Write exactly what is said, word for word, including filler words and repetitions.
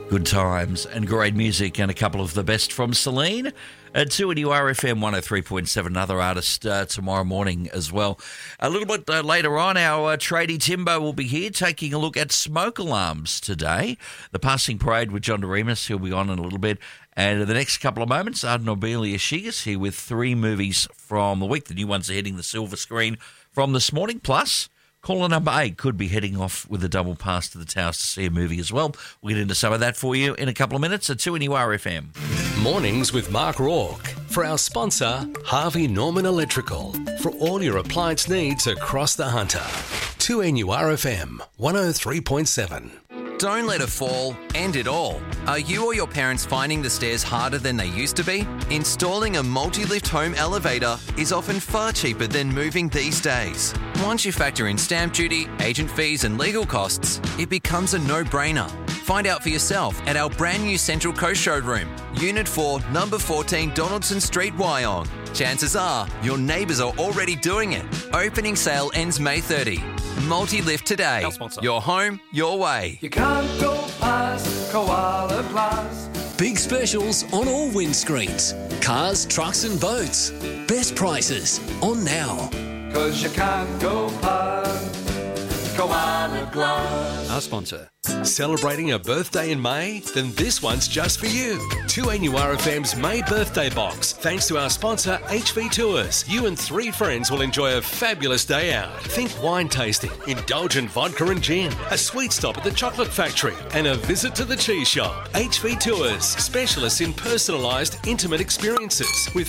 Good times and great music and a couple of the best from Celine. At two N U R F M one oh three point seven, another artist uh, tomorrow morning as well. A little bit uh, later on, our uh, tradie Timbo will be here taking a look at smoke alarms today. The passing parade with John Doremus, he'll be on in a little bit. And in the next couple of moments, Arden Obelia Shigas here with three movies from the week. The new ones are hitting the silver screen from this morning. Plus, caller number eight could be heading off with a double pass to the Towers to see a movie as well. We'll get into some of that for you in a couple of minutes at two N U R F M. Mornings with Mark Rourke. For our sponsor, Harvey Norman Electrical. For all your appliance needs across the Hunter. two N U R F M one oh three point seven. Don't let it fall, end it all. Are you or your parents finding the stairs harder than they used to be? Installing a multi-lift home elevator is often far cheaper than moving these days. Once you factor in stamp duty, agent fees and legal costs, it becomes a no-brainer. Find out for yourself at our brand new Central Coast showroom, Unit four, Number fourteen Donaldson Street, Wyong. Chances are your neighbours are already doing it. Opening sale ends May thirtieth. Multi-lift today. Your home, your way. You can't go past Koala Plus. Big specials on all windscreens. Cars, trucks and boats. Best prices on now. Cause you can't go past Koala Plus. Our sponsor. Celebrating a birthday in May? Then this one's just for you. two N U R F M's May birthday box. Thanks to our sponsor, H V Tours. You and three friends will enjoy a fabulous day out. Think wine tasting, indulgent vodka and gin, a sweet stop at the chocolate factory, and a visit to the cheese shop. H V Tours, specialists in personalised, intimate experiences with